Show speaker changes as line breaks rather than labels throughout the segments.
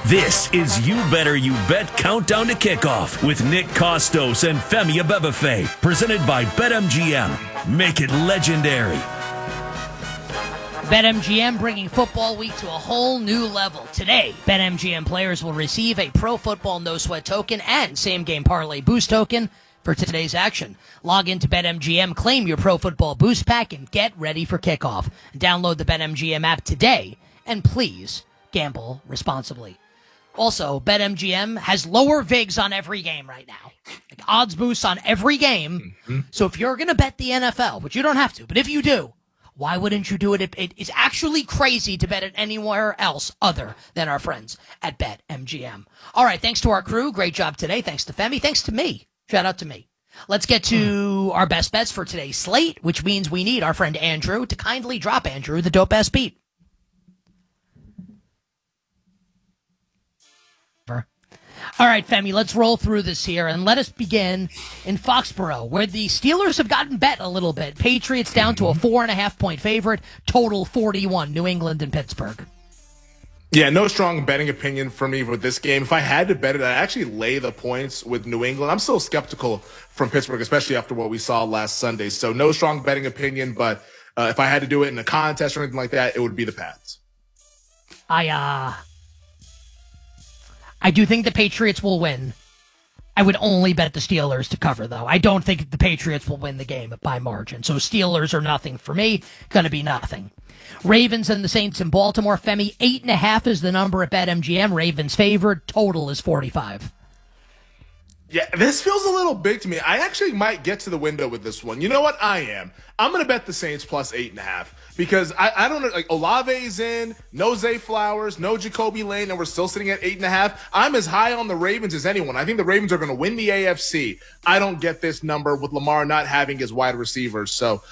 This is You Better You Bet Countdown to Kickoff with Nick Costos and Femi Abebefe, presented by BetMGM. Make it legendary.
BetMGM bringing football week to a whole new level. Today, BetMGM players will receive a Pro Football No Sweat token and Same Game Parlay Boost token for today's action. Log into BetMGM, claim your Pro Football Boost Pack, and get ready for kickoff. Download the BetMGM app today, and please gamble responsibly. Also, BetMGM has lower VIGs on every game right now. Like odds boosts on every game. So if you're going to bet the NFL, which you don't have to, but if you do, why wouldn't you do it? It is actually crazy to bet it anywhere else other than our friends at BetMGM. All right, thanks to our crew. Great job today. Thanks to Femi. Thanks to me. Shout out to me. Let's get to our best bets for today's slate, which means we need our friend Andrew to kindly drop Andrew the dope ass beat. All right, Femi, let's roll through this here, and let us begin in Foxborough, where the Steelers have gotten bet a little bit. Patriots down to a 4.5-point favorite, total 41, New England and Pittsburgh.
Yeah, no strong betting opinion for me with this game. If I had to bet it, I'd actually lay the points with New England. I'm still skeptical from Pittsburgh, especially after what we saw last Sunday. So no strong betting opinion, but if I had to do it in a contest or anything like that, it would be the Pats.
I do think the Patriots will win. I would only bet the Steelers to cover, though. I don't think the Patriots will win the game by margin. So Steelers are nothing for me. Going to be nothing. Ravens and the Saints in Baltimore. Femi, 8.5 is the number at BetMGM. Ravens favored. Total is 45.
Yeah, this feels a little big to me. I actually might get to the window with this one. You know what? I'm going to bet the Saints plus 8.5 because I don't know. Like Olave's in, no Zay Flowers, no Jacoby Lane, and we're still sitting at 8.5. I'm as high on the Ravens as anyone. I think the Ravens are going to win the AFC. I don't get this number with Lamar not having his wide receivers. So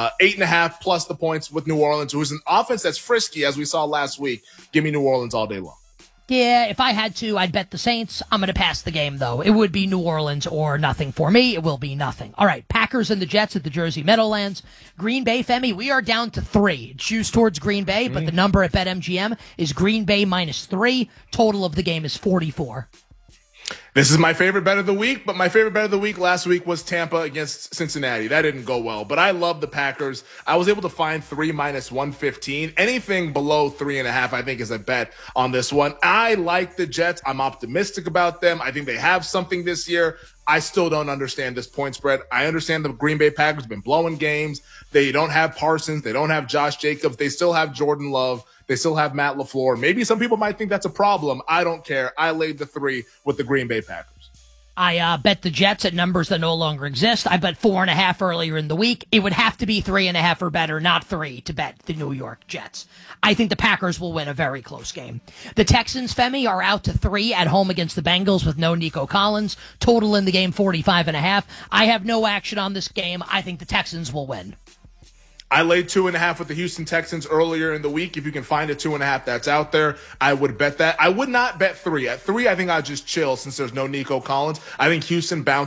8.5 plus the points with New Orleans, who is an offense that's frisky, as we saw last week. Give me New Orleans all day long.
Yeah, if I had to, I'd bet the Saints. I'm going to pass the game, though. It would be New Orleans or nothing for me. It will be nothing. All right, Packers and the Jets at the Jersey Meadowlands. Green Bay, Femi, we are down to 3. Choose towards Green Bay, but the number at BetMGM is Green Bay -3. Total of the game is 44.
This is my favorite bet of the week, but my favorite bet of the week last week was Tampa against Cincinnati. That didn't go well, but I love the Packers. I was able to find 3 -115. Anything below 3.5, I think, is a bet on this one. I like the Jets. I'm optimistic about them. I think they have something this year. I still don't understand this point spread. I understand the Green Bay Packers have been blowing games. They don't have Parsons. They don't have Josh Jacobs. They still have Jordan Love. They still have Matt LaFleur. Maybe some people might think that's a problem. I don't care. I laid the 3 with the Green Bay Packers.
I bet the Jets at numbers that no longer exist. I bet 4.5 earlier in the week. It would have to be 3.5 or better, not 3, to bet the New York Jets. I think the Packers will win a very close game. The Texans, Femi, are out to 3 at home against the Bengals with no Nico Collins. Total in the game 45.5. I have no action on this game. I think the Texans will win.
I laid 2.5 with the Houston Texans earlier in the week. If you can find a 2.5 that's out there, I would bet that. I would not bet 3. At 3, I think I'd just chill since there's no Nico Collins. I think Houston bounces